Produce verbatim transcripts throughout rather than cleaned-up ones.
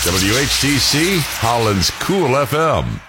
W H T C, Holland's Cool F M.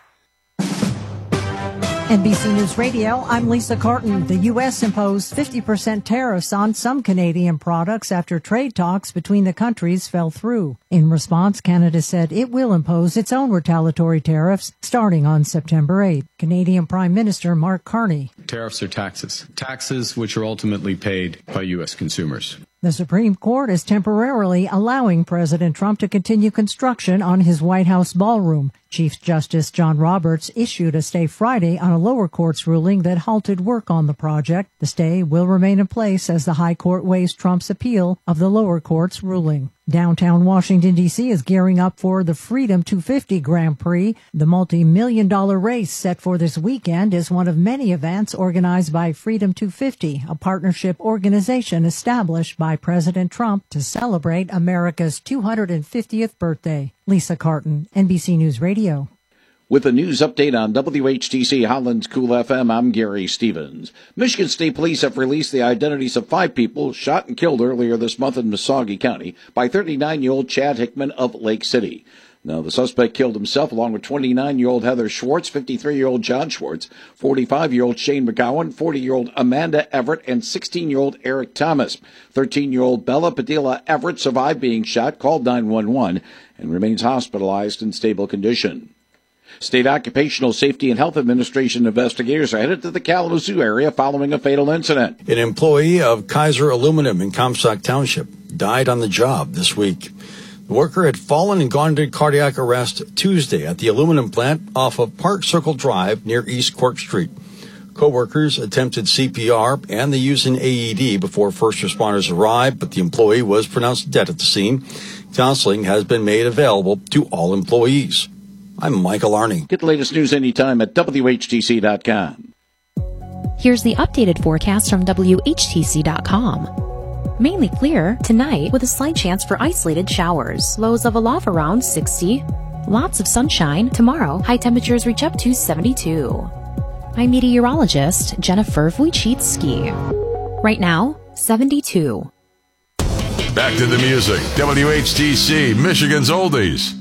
N B C News Radio, I'm Lisa Carton. The U S imposed fifty percent tariffs on some Canadian products after trade talks between the countries fell through. In response, Canada said it will impose its own retaliatory tariffs starting on September eighth. Canadian Prime Minister Mark Carney. Tariffs are taxes. Taxes which are ultimately paid by U S consumers. The Supreme Court is temporarily allowing President Trump to continue construction on his White House ballroom. Chief Justice John Roberts issued a stay Friday on a lower court's ruling that halted work on the project. The stay will remain in place as the High Court weighs Trump's appeal of the lower court's ruling. Downtown Washington, D C is gearing up for the Freedom two fifty Grand Prix. The multi-million dollar race set for this weekend is one of many events organized by Freedom two fifty, a partnership organization established by President Trump to celebrate America's two hundred fiftieth birthday. Lisa Carton, N B C News Radio. With a news update on W H T C Holland's Cool F M, I'm Gary Stevens. Michigan State Police have released the identities of five people shot and killed earlier this month in Muscogee County by thirty-nine-year-old Chad Hickman of Lake City. Now, the suspect killed himself along with twenty-nine-year-old Heather Schwartz, fifty-three-year-old John Schwartz, forty-five-year-old Shane McGowan, forty-year-old Amanda Everett, and sixteen-year-old Eric Thomas. thirteen-year-old Bella Padilla Everett survived being shot, called nine one one, and remains hospitalized in stable condition. State Occupational Safety and Health Administration investigators are headed to the Kalamazoo area following a fatal incident. An employee of Kaiser Aluminum in Comstock Township died on the job this week. The worker had fallen and gone into cardiac arrest Tuesday at the aluminum plant off of Park Circle Drive near East Cork Street. Co-workers attempted C P R and they used an A E D before first responders arrived, but the employee was pronounced dead at the scene. Counseling has been made available to all employees. I'm Michael Arney. Get the latest news anytime at W H T C dot com. Here's the updated forecast from W H T C dot com. Mainly clear tonight with a slight chance for isolated showers. Lows level off around sixty. Lots of sunshine. Tomorrow, high temperatures reach up to seventy-two. I'm meteorologist Jennifer Wojcicki. Right now, seventy-two. Back to the music. W H T C, Michigan's Oldies.